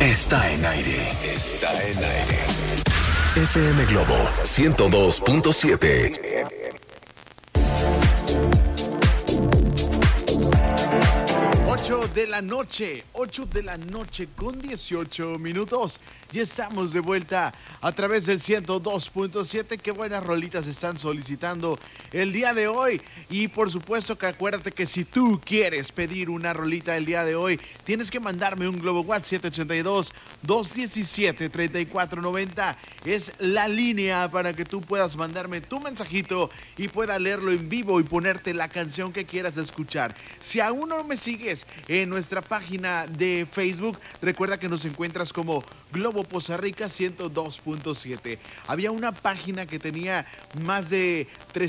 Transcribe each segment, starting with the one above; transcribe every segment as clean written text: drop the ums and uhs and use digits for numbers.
está en aire. Está en aire. FM Globo 102.7. 8 de la noche con 18 minutos. Ya estamos de vuelta a través del 102.7. Qué buenas rolitas están solicitando el día de hoy. Y por supuesto que acuérdate que si tú quieres pedir una rolita el día de hoy, tienes que mandarme un Globo WhatsApp 782-217-3490. Es la línea para que tú puedas mandarme tu mensajito y pueda leerlo en vivo y ponerte la canción que quieras escuchar. Si aún no me sigues en nuestra página de Facebook, recuerda que nos encuentras como Globo Poza Rica 102.7. Había una página que tenía más de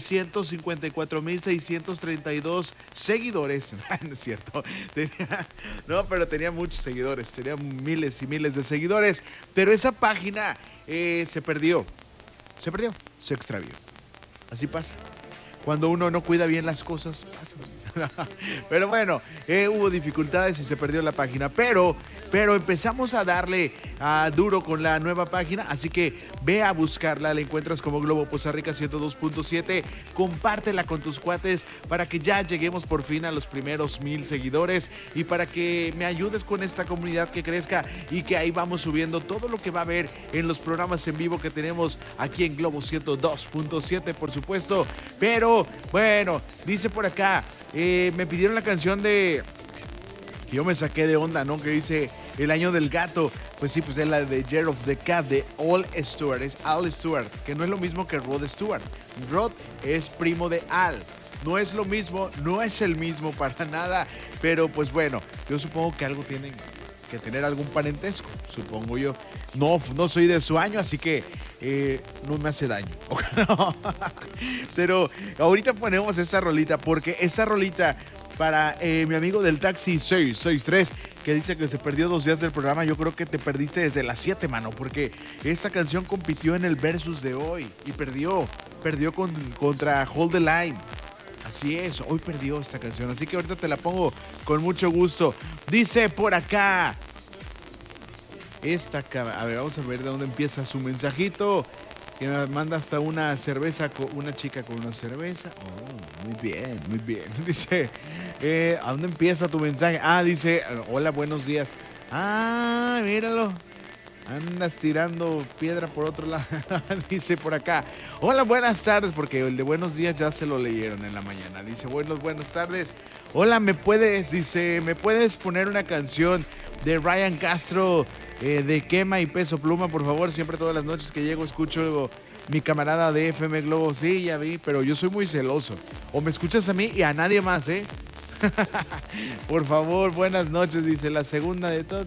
354,632 seguidores. No es cierto. Pero tenía muchos seguidores. Tenía miles y miles de seguidores. Pero esa página se perdió. Se extravió. Así pasa. Cuando uno no cuida bien las cosas, pasa. Pero bueno, hubo dificultades y se perdió la página. Pero empezamos a darle duro con la nueva página. Así que ve a buscarla. La encuentras como Globo Poza Rica 102.7. Compártela con tus cuates para que ya lleguemos por fin a los primeros 1,000 seguidores. Y para que me ayudes con esta comunidad que crezca. Y que ahí vamos subiendo todo lo que va a haber en los programas en vivo que tenemos aquí en Globo 102.7, por supuesto. Pero bueno, dice por acá, me pidieron la canción que yo me saqué de onda, ¿no? Que dice El Año del Gato. Pues sí, pues es la de Year of the Cat de Al Stewart. Es Al Stewart, que no es lo mismo que Rod Stewart. Rod es primo de Al. No es lo mismo, no es el mismo para nada. Pero pues bueno, yo supongo que algo tienen que tener algún parentesco, supongo yo. No soy de su año, así que no me hace daño. Pero ahorita ponemos esa rolita, porque esa rolita para mi amigo del taxi 663, que dice que se perdió 2 días del programa. Yo creo que te perdiste desde las 7, mano, porque esta canción compitió en el versus de hoy y perdió contra Hold the Line. Así es, hoy perdió esta canción, así que ahorita te la pongo con mucho gusto. Dice por acá, a ver, vamos a ver de dónde empieza su mensajito, que me manda hasta una cerveza, una chica con una cerveza. Oh, muy bien. Dice, ¿a dónde empieza tu mensaje? Dice, hola, buenos días. Míralo. Andas tirando piedra por otro lado. Dice por acá, hola, buenas tardes, porque el de buenos días ya se lo leyeron en la mañana. Dice, buenas tardes. Hola, ¿me puedes poner una canción de Ryan Castro, de Quema y Peso Pluma, por favor? Siempre todas las noches que llego escucho mi camarada de FM Globo. Sí, ya vi, pero yo soy muy celoso. O me escuchas a mí y a nadie más, ¿eh? Por favor, buenas noches, dice la segunda de todo.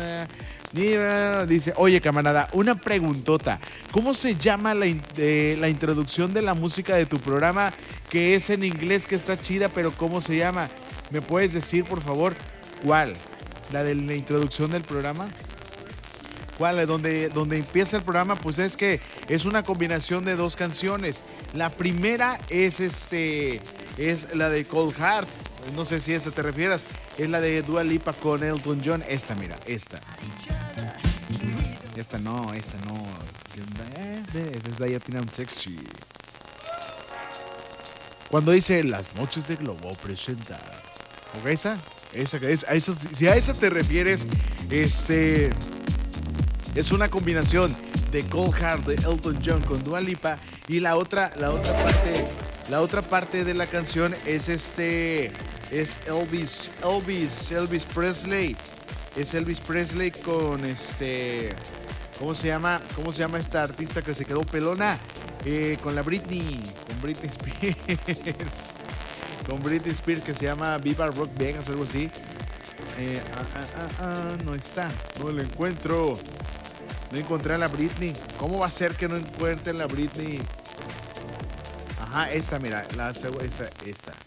Dice, oye, camarada, una preguntota. ¿Cómo se llama la introducción de la música de tu programa? Que es en inglés, que está chida, pero ¿cómo se llama? ¿Me puedes decir, por favor, cuál? ¿La de la introducción del programa? ¿Cuál? Donde empieza el programa, pues es que es una combinación de 2 canciones. La primera es la de Cold Heart. No sé si a esa te refieras. Es la de Dua Lipa con Elton John. Esta. Esta no. Esta es Diapinam Sexy. Cuando dice Las Noches de Globo presenta. ¿Ok? Esa que es. Si a esa te refieres, es una combinación de Cold Heart de Elton John con Dua Lipa. Y la otra parte de la canción es Elvis Presley. Es Elvis Presley con ¿cómo se llama esta artista que se quedó pelona? Con Britney Spears. Con Britney Spears, que se llama Viva Rock Vegas, algo así. No está, no la encuentro. No encontré a la Britney. ¿Cómo va a ser que no encuentre a la Britney? Esta, mira, esta.